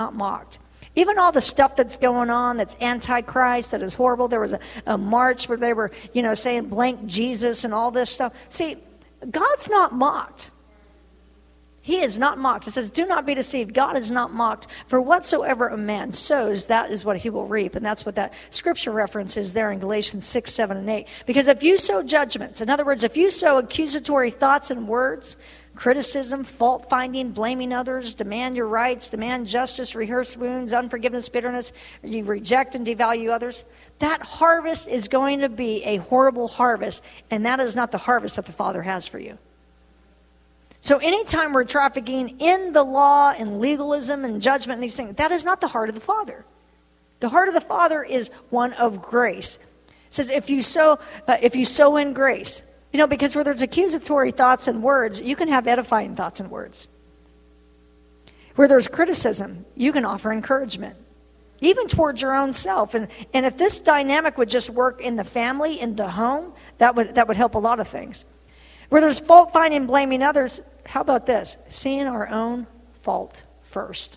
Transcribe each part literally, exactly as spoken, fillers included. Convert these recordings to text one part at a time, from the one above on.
not mocked. Even all the stuff that's going on that's antichrist, that is horrible. There was a, a march where they were, you know, saying blank Jesus and all this stuff. See, God's not mocked. He is not mocked. It says, do not be deceived. God is not mocked. For whatsoever a man sows, that is what he will reap. And that's what that scripture reference is there in Galatians six, seven, and eight. Because if you sow judgments, in other words, if you sow accusatory thoughts and words, criticism, fault-finding, blaming others, demand your rights, demand justice, rehearse wounds, unforgiveness, bitterness, you reject and devalue others, that harvest is going to be a horrible harvest, and that is not the harvest that the Father has for you. So anytime we're trafficking in the law and legalism and judgment and these things, that is not the heart of the Father. The heart of the Father is one of grace. It says if you sow, uh, if you sow in grace, you know, because where there's accusatory thoughts and words, you can have edifying thoughts and words. Where there's criticism, you can offer encouragement, even towards your own self. And, and if this dynamic would just work in the family, in the home, that would, that would help a lot of things. Where there's fault-finding and blaming others, how about this? Seeing our own fault first.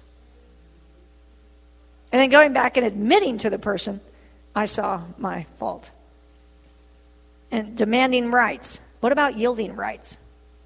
And then going back and admitting to the person, I saw my fault. And demanding rights. What about yielding rights?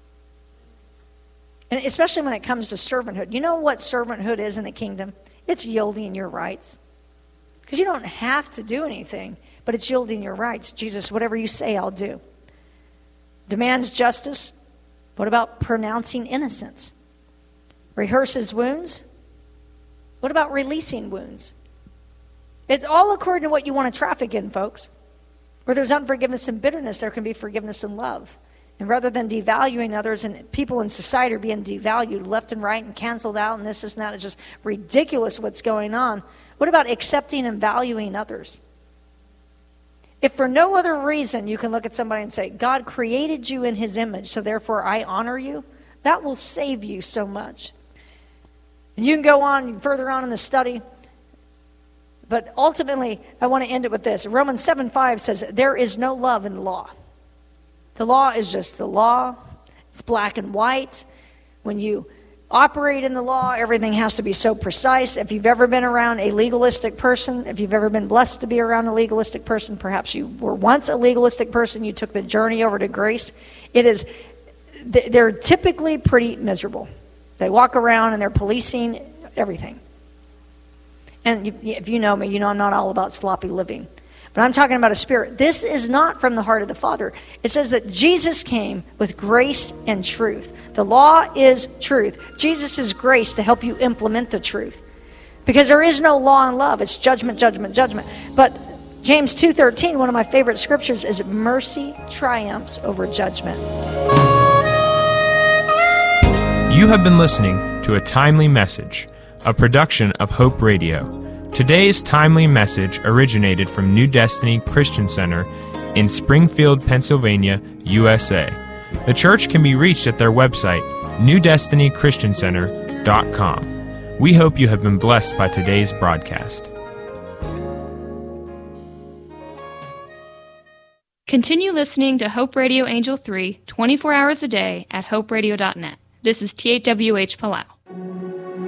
And especially when it comes to servanthood. You know what servanthood is in the kingdom? It's yielding your rights. Because you don't have to do anything, but it's yielding your rights. Jesus, whatever you say, I'll do. Demands justice. What about pronouncing innocence? Rehearses wounds. What about releasing wounds? It's all according to what you want to traffic in, folks. Where there's unforgiveness and bitterness, there can be forgiveness and love. And rather than devaluing others, and people in society are being devalued left and right and canceled out, and this is not, it's just ridiculous what's going on. What about accepting and valuing others? If for no other reason you can look at somebody and say, God created you in his image, so therefore I honor you, that will save you so much. And you can go on further on in the study. But ultimately, I want to end it with this. Romans seven five says, there is no love in the law. The law is just the law. It's black and white. When you operate in the law, everything has to be so precise. If you've ever been around a legalistic person, if you've ever been blessed to be around a legalistic person, perhaps you were once a legalistic person, you took the journey over to grace. It is, they're typically pretty miserable. They walk around and they're policing everything. And if you know me, you know I'm not all about sloppy living. But I'm talking about a spirit. This is not from the heart of the Father. It says that Jesus came with grace and truth. The law is truth. Jesus is grace to help you implement the truth. Because there is no law and love. It's judgment, judgment, judgment. But James two thirteen, one of my favorite scriptures, is mercy triumphs over judgment. You have been listening to a timely message, a production of Hope Radio. Today's timely message originated from New Destiny Christian Center in Springfield, Pennsylvania, U S A. The church can be reached at their website, new destiny christian center dot com. We hope you have been blessed by today's broadcast. Continue listening to Hope Radio Angel three twenty-four hours a day at hope radio dot net. This is T H W H Palau.